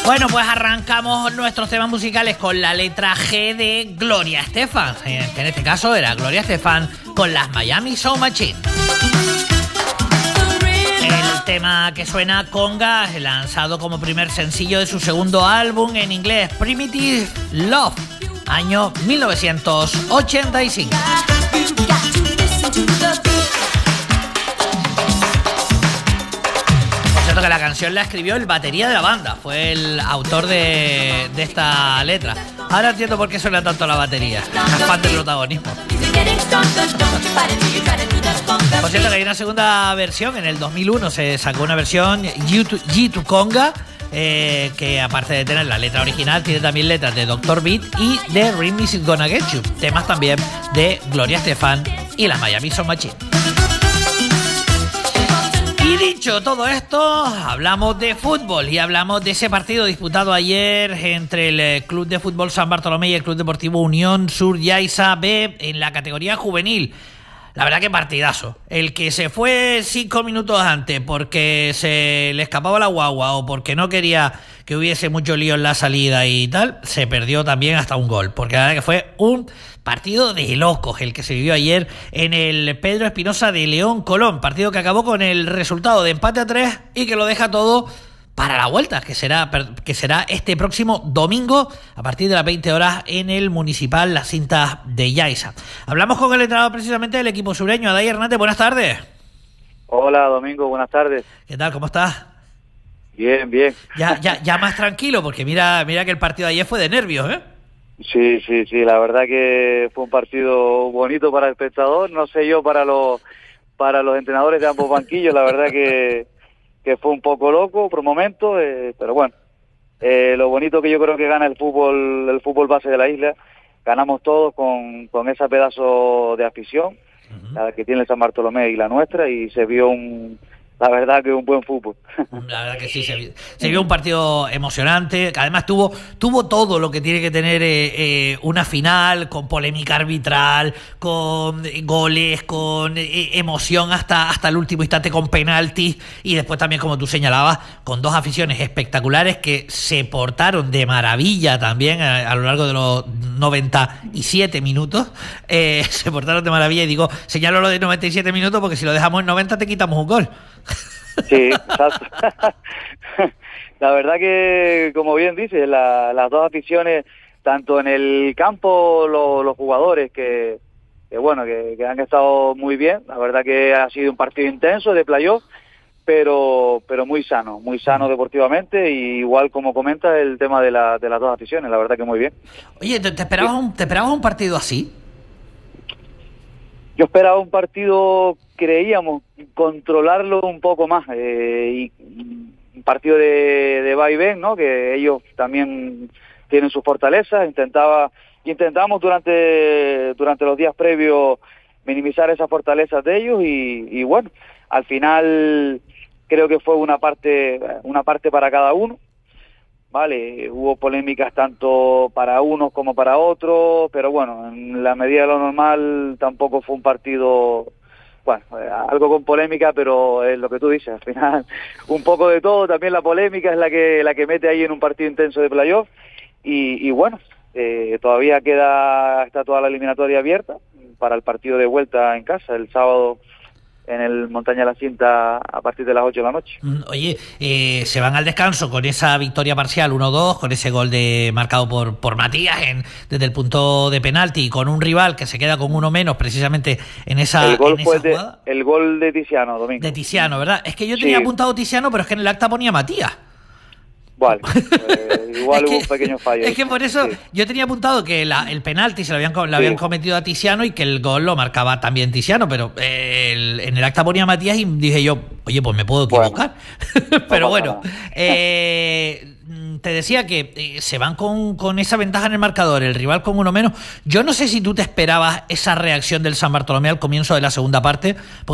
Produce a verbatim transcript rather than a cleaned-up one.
Bueno, pues arrancamos nuestros temas musicales con la letra G de Gloria Estefan, que en este caso era Gloria Estefan con las Miami Sound Machine. El tema que suena, Conga, lanzado como primer sencillo de su segundo álbum en inglés, Primitive Love, año mil novecientos ochenta y cinco. Que la canción la escribió el batería de la banda, fue el autor de, de esta letra. Ahora entiendo por qué suena tanto la batería, es fan del protagonismo. Por cierto que hay una segunda versión, en el dos mil uno se sacó una versión G dos Conga, eh, que aparte de tener la letra original, tiene también letras de doctor Beat y de Remix Is Gonna Get You, temas también de Gloria Estefan y las Miami Sound Machine. Y dicho todo esto, hablamos de fútbol y hablamos de ese partido disputado ayer entre el Club de Fútbol San Bartolomé y el Club Deportivo Unión Sur Yaiza B en la categoría juvenil. La verdad que partidazo. El que se fue cinco minutos antes porque se le escapaba la guagua o porque no quería que hubiese mucho lío en la salida y tal, se perdió también hasta un gol. Porque la verdad que fue un partido de locos el que se vivió ayer en el Pedro Espinosa de León Colón. Partido que acabó con el resultado de empate a tres y que lo deja todo para la vuelta, que será, que será este próximo domingo a partir de las veinte horas en el Municipal Las Cintas de Yaiza. Hablamos con el entrenador precisamente del equipo sureño, Adai Hernández. Buenas tardes. Hola, Domingo, buenas tardes. ¿Qué tal? ¿Cómo estás? Bien, bien. Ya, ya, ya más tranquilo, porque mira, mira que el partido de ayer fue de nervios, ¿eh? Sí, sí, sí, la verdad que fue un partido bonito para el espectador, no sé yo para los para los entrenadores de ambos banquillos, la verdad que, que fue un poco loco por momentos, eh, pero bueno, eh, lo bonito que yo creo que gana el fútbol, el fútbol base de la isla, ganamos todos con, con ese pedazo de afición, uh-huh. La que tiene el San Bartolomé y la nuestra, y se vio un... La verdad que un buen fútbol. La verdad que sí, se vio, se vio un partido emocionante, que además tuvo tuvo todo lo que tiene que tener eh, eh, una final, con polémica arbitral, con goles, con eh, emoción hasta, hasta el último instante, con penaltis, y después también, como tú señalabas, con dos aficiones espectaculares que se portaron de maravilla también a, a lo largo de los noventa y siete minutos, eh, se portaron de maravilla, y digo, señalo lo de noventa y siete minutos porque si lo dejamos en noventa te quitamos un gol. Sí, exacto. La verdad que, como bien dices, la, las dos aficiones, tanto en el campo, lo, los jugadores que, que bueno, que, que han estado muy bien. La verdad que ha sido un partido intenso de playoff, pero pero muy sano, muy sano deportivamente, y igual como comentas el tema de, la, de las dos aficiones, la verdad que muy bien. Oye, ¿te, te esperabas sí. un, te esperabas un partido así? Yo esperaba un partido, creíamos, controlarlo un poco más, eh, y un partido de, de va y ven, ¿no? Que ellos también tienen sus fortalezas. Intentaba, intentamos durante, durante los días previos minimizar esas fortalezas de ellos, y, y bueno, al final creo que fue una parte, una parte para cada uno. Vale, hubo polémicas tanto para unos como para otros, pero bueno, en la medida de lo normal tampoco fue un partido, bueno, algo con polémica, pero es lo que tú dices, al final un poco de todo, también la polémica es la que la que mete ahí en un partido intenso de playoff, y, y bueno, eh, todavía queda, está toda la eliminatoria abierta para el partido de vuelta en casa el sábado en el Montaña La Cinta a partir de las ocho de la noche. Oye, eh, se van al descanso con esa victoria parcial uno dos, con ese gol de marcado por, por Matías en, desde el punto de penalti, con un rival que se queda con uno menos precisamente en esa, el gol en fue esa de, jugada. El gol de Tiziano, Domingo. De Tiziano, ¿verdad? Es que yo tenía sí. apuntado Tiziano, pero es que en el acta ponía Matías. Vale, eh, igual es hubo que, un pequeño fallo. Es que por eso sí. Yo tenía apuntado que la, el penalti se lo habían, lo sí. habían cometido a Tiziano y que el gol lo marcaba también Tiziano, pero eh, el, en el acta ponía Matías y dije yo, oye, pues me puedo equivocar. Bueno, pero no bueno, eh, te decía que eh, se van con, con esa ventaja en el marcador, el rival con uno menos. Yo no sé si tú te esperabas esa reacción del San Bartolomé al comienzo de la segunda parte, porque